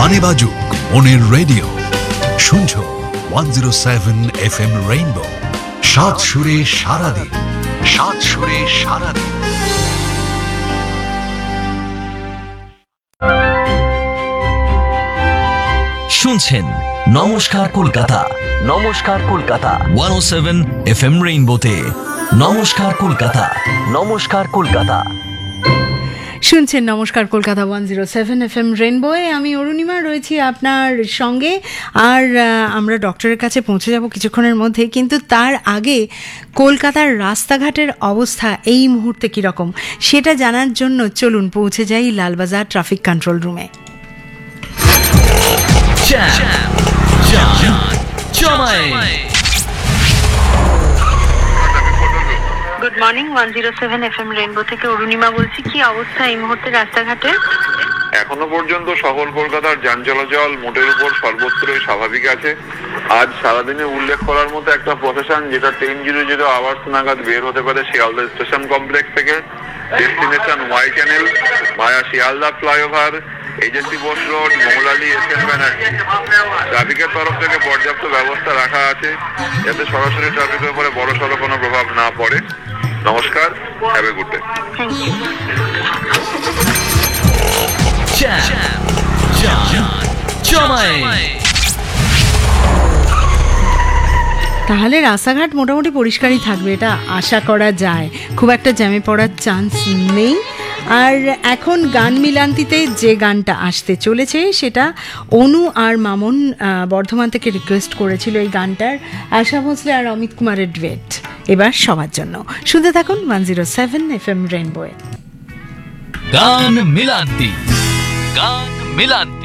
গানে বাজুক মনের রেডিও, শুনছো 107 FM রেইনবো, সাত সুরে সারাদিন, সাত সুরে সারাদিন। শুনছেন নমস্কার কলকাতা, নমস্কার কলকাতা 107 FM রেইনবোতে। নমস্কার কলকাতা, নমস্কার কলকাতা। শুনছেন নমস্কার কলকাতা 107 FM রেইনবোয়ে। আমি অরুণিমা রয়েছি আপনার সঙ্গে, আর আমরা ডক্টরের কাছে পৌঁছে যাব কিছুক্ষণের মধ্যে, কিন্তু তার আগে কলকাতার রাস্তাঘাটের অবস্থা এই মুহূর্তে কীরকম সেটা জানার জন্য চলুন পৌঁছে যাই লালবাজার ট্রাফিক কন্ট্রোল রুমে। গুড মর্নিং, 107 FM রেইনবো থেকে অরুণিমা বলছি। কি অবস্থা এই মুহূর্তে রাস্তাঘাটে? এখনো পর্যন্ত শহর কলকাতার যান চলাচল মোটের উপর সর্বত্রই স্বাভাবিক আছে। আজ সারাদিনে উল্লেখ করার মতো একটা প্রসেশন যেটা 10:00 আওয়ার্স নাগাদ বের হতে পারে শিয়ালদা স্টেশন কমপ্লেক্স থেকে, ডেস্টিনেশন ওয়াই চ্যানেল ভায়া Sealdah flyover, agency Bose road, মোংলালি, SN Banerjee. ট্রাফিকের তরফ থেকে পর্যাপ্ত ব্যবস্থা রাখা আছে যাতে সরাসরি ট্রাফিকের উপরে বড়সড় কোনো প্রভাব না পড়ে। নমস্কার, have a good day. Thank you. তাহলে রাস্তাঘাট মোটামুটি পরিষ্কারই থাকবে, এটা আশা করা যায়। খুব একটা জ্যামে পড়ার চান্স নেই। আর এখন গান মিলান্তিতে যে গানটা আসতে চলেছে সেটা অনু আর মামুন বর্ধমান থেকে রিকোয়েস্ট করেছিল। এই গানটার আশা ভোসলে আর অমিত কুমারের ডুয়েট এবার সবার জন্য। শুনতে থাকুন 107 FM রেইনবোয়ে। গান মিলান্তি, গান মিলান্তি।